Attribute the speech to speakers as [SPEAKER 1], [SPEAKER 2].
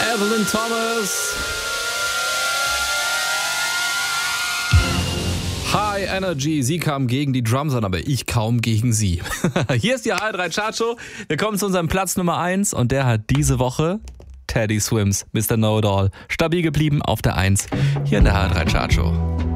[SPEAKER 1] Evelyn Thomas. High Energy, sie kam gegen die Drums an, aber ich kaum gegen sie. Hier ist die HR3 Chartshow. Wir kommen zu unserem Platz Nummer 1 und der hat diese Woche Teddy Swims, Mr. Know-It-All, stabil geblieben auf der 1 hier in der HR3 Chartshow.